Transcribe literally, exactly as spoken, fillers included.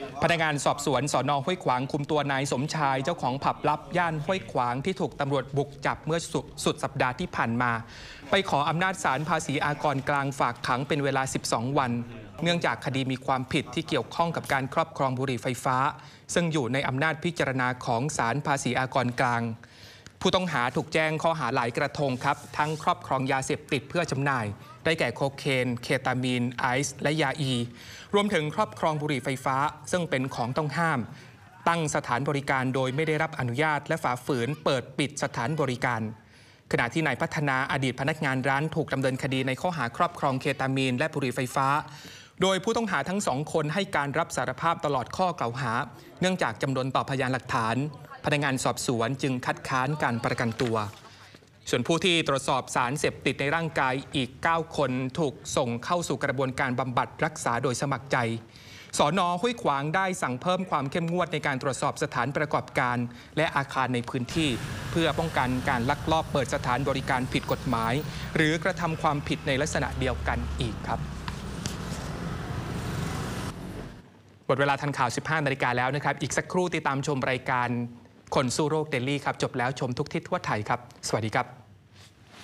พนักงานสอบสวนสน.ห้วยขวางคุมตัวนายสมชายเจ้าของผับลับย่านห้วยขวางที่ถูกตำรวจบุกจับเมื่อสุดสัปดาห์ที่ผ่านมาไปขออำนาจศาลภาษีอากรกลางฝากขังเป็นเวลาสิบสองวันเนื่องจากคดีมีความผิดที่เกี่ยวข้องกับการครอบครองบุหรี่ไฟฟ้าซึ่งอยู่ในอำนาจพิจารณาของศาลภาษีอากรกลางผู้ต้องหาถูกแจ้งข้อหาหลายกระทงครับทั้งครอบครองยาเสพติดเพื่อจำหน่ายได้แก่โคเคนเคตามีนไอซ์และยาอีรวมถึงครอบครองบุหรี่ไฟฟ้าซึ่งเป็นของต้องห้ามตั้งสถานบริการโดยไม่ได้รับอนุญาตและฝ่าฝืนเปิดปิดสถานบริการขณะที่นายพัฒนาอดีตพนักงานร้านถูกดำเนินคดีในข้อหาครอบครองเคตามีนและบุหรี่ไฟฟ้าโดยผู้ต้องหาทั้งสองคนให้การรับสารภาพตลอดข้อกล่าวหาเนื่องจากจำนวนต่อพยานหลักฐานพนักงานสอบสวนจึงคัดค้านการประกันตัวส่วนผู้ที่ตรวจสอบสารเสพติดในร่างกายอีกเก้าคนถูกส่งเข้าสู่กระบวนการบำบัดรักษาโดยสมัครใจสน.ห้วยขวางได้สั่งเพิ่มความเข้มงวดในการตรวจสอบสถานประกอบการและอาคารในพื้นที่เพื่อป้องกันการลักลอบเปิดสถานบริการผิดกฎหมายหรือกระทำความผิดในลักษณะเดียวกันอีกครับหมดเวลาทันข่าว สิบห้านาฬิกาแล้วนะครับอีกสักครู่ติดตามชมรายการคนสู้โรคเดลี่ครับจบแล้วชมทุกทิศทั่วไทยครับสวัสดีครับ